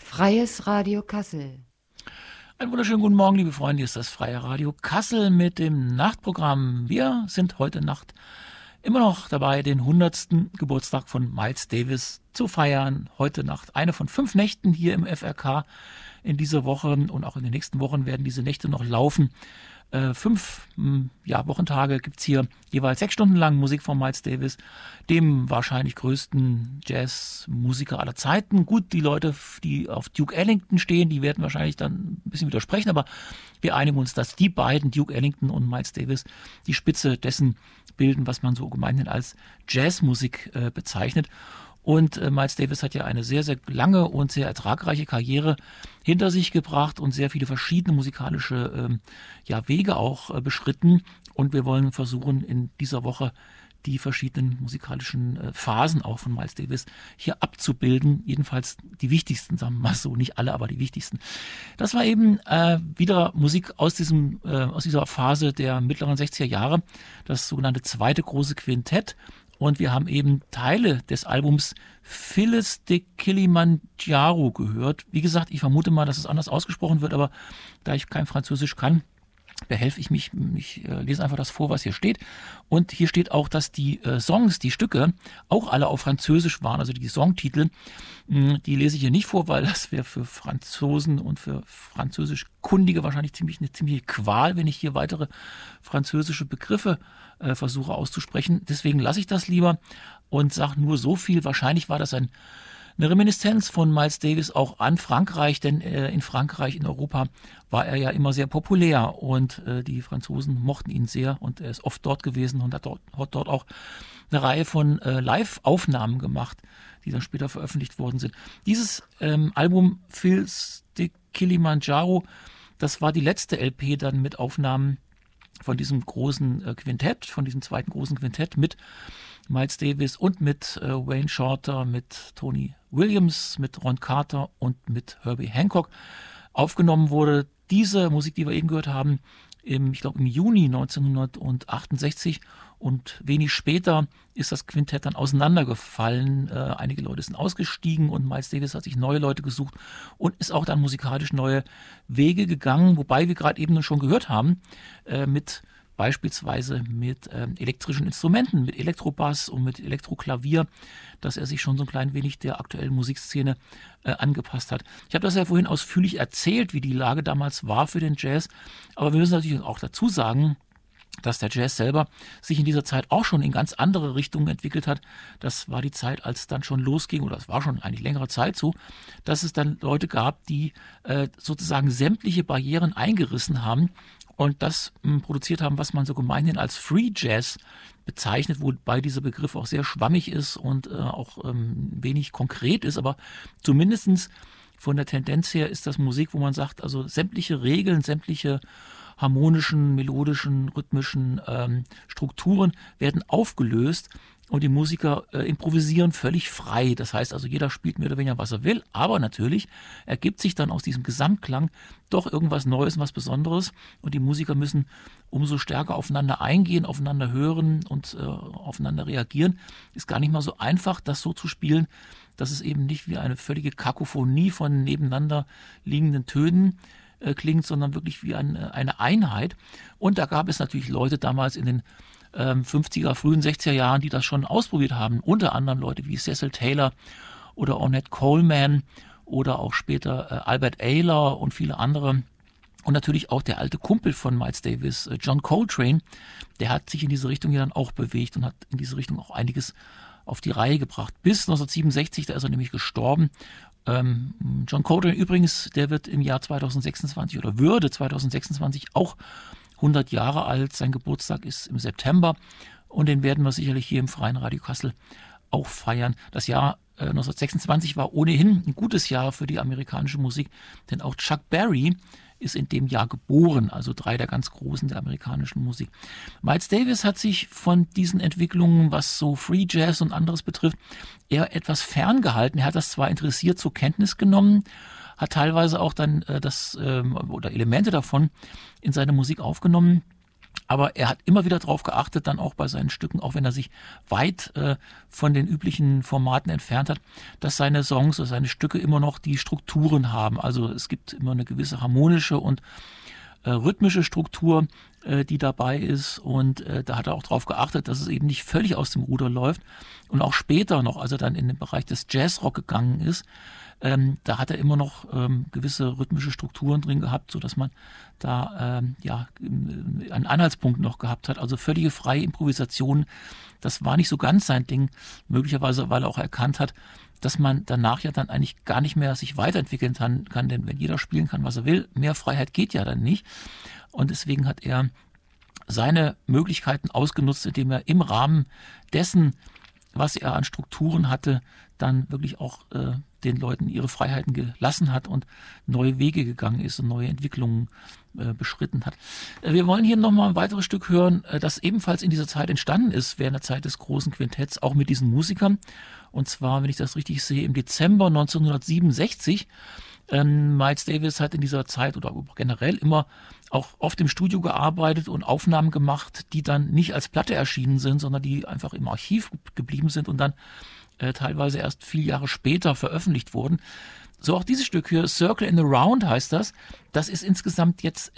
Freies Radio Kassel. Einen wunderschönen guten Morgen, liebe Freunde. Hier ist das Freie Radio Kassel mit dem Nachtprogramm. Wir sind heute Nacht immer noch dabei, den 100. Geburtstag von Miles Davis zu feiern. Heute Nacht eine von 5 Nächten hier im FRK in dieser Woche und auch in den nächsten Wochen werden diese Nächte noch laufen. 5 Wochentage gibt es hier jeweils 6 Stunden lang Musik von Miles Davis, dem wahrscheinlich größten Jazzmusiker aller Zeiten. Gut, die Leute, die auf Duke Ellington stehen, die werden wahrscheinlich dann ein bisschen widersprechen, aber wir einigen uns, dass die beiden, Duke Ellington und Miles Davis, die Spitze dessen bilden, was man so gemeinhin als Jazzmusik bezeichnet. Und Miles Davis hat ja eine sehr, sehr lange und sehr ertragreiche Karriere hinter sich gebracht und sehr viele verschiedene musikalische Wege auch beschritten. Und wir wollen versuchen, in dieser Woche die verschiedenen musikalischen Phasen auch von Miles Davis hier abzubilden. Jedenfalls die wichtigsten, sagen wir mal so, nicht alle, aber die wichtigsten. Das war eben wieder Musik aus dieser Phase der mittleren 60er Jahre, das sogenannte zweite große Quintett. Und wir haben eben Teile des Albums Phyllis de Kilimanjaro gehört. Wie gesagt, ich vermute mal, dass es anders ausgesprochen wird, aber da ich kein Französisch kann, behelfe ich mich. Ich lese einfach das vor, was hier steht. Und hier steht auch, dass die Songs, die Stücke, auch alle auf Französisch waren. Also die Songtitel, die lese ich hier nicht vor, weil das wäre für Franzosen und für Französischkundige wahrscheinlich eine ziemliche Qual, wenn ich hier weitere französische Begriffe versuche auszusprechen. Deswegen lasse ich das lieber und sage nur so viel. Wahrscheinlich war das eine Reminiszenz von Miles Davis auch an Frankreich, denn in Frankreich, in Europa war er ja immer sehr populär und die Franzosen mochten ihn sehr und er ist oft dort gewesen und hat dort auch eine Reihe von Live-Aufnahmen gemacht, die dann später veröffentlicht worden sind. Dieses Album Phyllis de Kilimanjaro, das war die letzte LP dann mit Aufnahmen von diesem großen Quintett, von diesem zweiten großen Quintett mit Miles Davis und mit Wayne Shorter, mit Tony Williams, mit Ron Carter und mit Herbie Hancock aufgenommen wurde. Diese Musik, die wir eben gehört haben, im Juni 1968 und wenig später ist das Quintett dann auseinandergefallen. Einige Leute sind ausgestiegen und Miles Davis hat sich neue Leute gesucht und ist auch dann musikalisch neue Wege gegangen, wobei wir gerade eben schon gehört haben, beispielsweise mit elektrischen Instrumenten, mit Elektrobass und mit Elektroklavier, dass er sich schon so ein klein wenig der aktuellen Musikszene angepasst hat. Ich habe das ja vorhin ausführlich erzählt, wie die Lage damals war für den Jazz, aber wir müssen natürlich auch dazu sagen, dass der Jazz selber sich in dieser Zeit auch schon in ganz andere Richtungen entwickelt hat. Das war die Zeit, als es dann schon losging, oder es war schon eigentlich längere Zeit so, dass es dann Leute gab, die sozusagen sämtliche Barrieren eingerissen haben und das produziert haben, was man so gemeinhin als Free Jazz bezeichnet, wobei dieser Begriff auch sehr schwammig ist und auch wenig konkret ist, aber zumindest von der Tendenz her ist das Musik, wo man sagt, also sämtliche Regeln, sämtliche harmonischen, melodischen, rhythmischen Strukturen werden aufgelöst und die Musiker improvisieren völlig frei. Das heißt also, jeder spielt mehr oder weniger, was er will, aber natürlich ergibt sich dann aus diesem Gesamtklang doch irgendwas Neues, was Besonderes und die Musiker müssen umso stärker aufeinander eingehen, aufeinander hören und aufeinander reagieren. Ist gar nicht mal so einfach, das so zu spielen, dass es eben nicht wie eine völlige Kakophonie von nebeneinander liegenden Tönen klingt, sondern wirklich wie eine Einheit. Und da gab es natürlich Leute damals in den 50er, frühen 60er Jahren, die das schon ausprobiert haben. Unter anderem Leute wie Cecil Taylor oder Ornette Coleman oder auch später Albert Ayler und viele andere. Und natürlich auch der alte Kumpel von Miles Davis, John Coltrane, der hat sich in diese Richtung ja dann auch bewegt und hat in diese Richtung auch einiges auf die Reihe gebracht. Bis 1967, da ist er nämlich gestorben. John Coltrane übrigens, der wird im Jahr 2026 oder würde 2026 auch 100 Jahre alt. Sein Geburtstag ist im September und den werden wir sicherlich hier im Freien Radio Kassel auch feiern. Das Jahr 1926 war ohnehin ein gutes Jahr für die amerikanische Musik, denn auch Chuck Berry ist in dem Jahr geboren, also 3 der ganz Großen der amerikanischen Musik. Miles Davis hat sich von diesen Entwicklungen, was so Free Jazz und anderes betrifft, eher etwas ferngehalten. Er hat das zwar interessiert zur Kenntnis genommen, hat teilweise auch dann oder Elemente davon in seine Musik aufgenommen, Aber er hat immer wieder darauf geachtet, dann auch bei seinen Stücken, auch wenn er sich weit von den üblichen Formaten entfernt hat, dass seine Songs oder seine Stücke immer noch die Strukturen haben. Also es gibt immer eine gewisse harmonische und rhythmische Struktur, die dabei ist. Und da hat er auch darauf geachtet, dass es eben nicht völlig aus dem Ruder läuft. Und auch später noch, als er dann in den Bereich des Jazzrock gegangen ist, da hat er immer noch gewisse rhythmische Strukturen drin gehabt, sodass man da einen Anhaltspunkt noch gehabt hat. Also völlige freie Improvisation, das war nicht so ganz sein Ding, möglicherweise weil er auch erkannt hat, dass man danach ja dann eigentlich gar nicht mehr sich weiterentwickeln kann, denn wenn jeder spielen kann, was er will, mehr Freiheit geht ja dann nicht. Und deswegen hat er seine Möglichkeiten ausgenutzt, indem er im Rahmen dessen, was er an Strukturen hatte, dann wirklich auch den Leuten ihre Freiheiten gelassen hat und neue Wege gegangen ist und neue Entwicklungen beschritten hat. Wir wollen hier nochmal ein weiteres Stück hören, das ebenfalls in dieser Zeit entstanden ist, während der Zeit des großen Quintetts, auch mit diesen Musikern. Und zwar, wenn ich das richtig sehe, im Dezember 1967. Miles Davis hat in dieser Zeit oder generell immer auch oft im Studio gearbeitet und Aufnahmen gemacht, die dann nicht als Platte erschienen sind, sondern die einfach im Archiv geblieben sind und dann teilweise erst viele Jahre später veröffentlicht wurden. So auch dieses Stück hier, Circle in the Round heißt das. Das ist insgesamt jetzt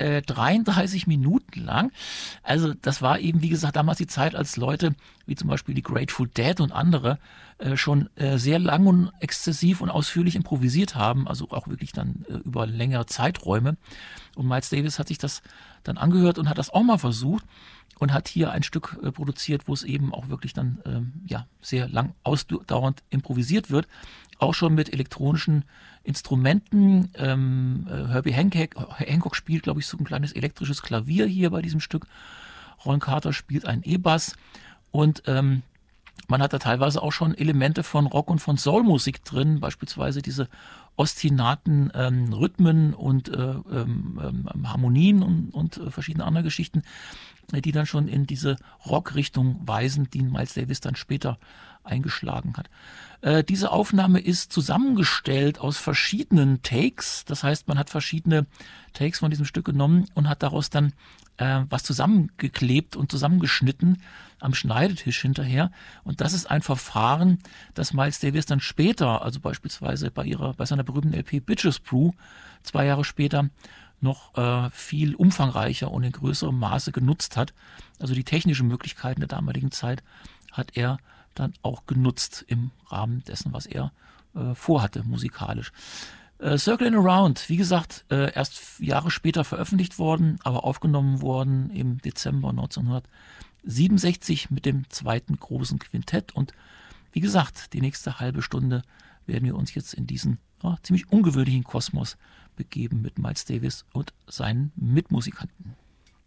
33 Minuten lang. Also das war eben, wie gesagt, damals die Zeit, als Leute wie zum Beispiel die Grateful Dead und andere schon sehr lang und exzessiv und ausführlich improvisiert haben, also auch wirklich dann über längere Zeiträume. Und Miles Davis hat sich das dann angehört und hat das auch mal versucht und hat hier ein Stück produziert, wo es eben auch wirklich dann sehr lang ausdauernd improvisiert wird. Auch schon mit elektronischen Instrumenten. Herbie Hancock spielt, glaube ich, so ein kleines elektrisches Klavier hier bei diesem Stück. Ron Carter spielt einen E-Bass. Und man hat da teilweise auch schon Elemente von Rock- und von Soul-Musik drin, beispielsweise diese ostinaten Rhythmen und Harmonien und verschiedene andere Geschichten, die dann schon in diese Rock-Richtung weisen, die Miles Davis dann später eingeschlagen hat. Diese Aufnahme ist zusammengestellt aus verschiedenen Takes. Das heißt, man hat verschiedene Takes von diesem Stück genommen und hat daraus dann was zusammengeklebt und zusammengeschnitten am Schneidetisch hinterher. Und das ist ein Verfahren, das Miles Davis dann später, also beispielsweise bei seiner berühmten LP Bitches Brew, 2 Jahre später, noch viel umfangreicher und in größerem Maße genutzt hat. Also die technischen Möglichkeiten der damaligen Zeit hat er dann auch genutzt im Rahmen dessen, was er vorhatte musikalisch. Circling Around, wie gesagt, erst Jahre später veröffentlicht worden, aber aufgenommen worden im Dezember 1967 mit dem zweiten großen Quintett. Und wie gesagt, die nächste halbe Stunde werden wir uns jetzt in diesen ziemlich ungewöhnlichen Kosmos begeben mit Miles Davis und seinen Mitmusikanten.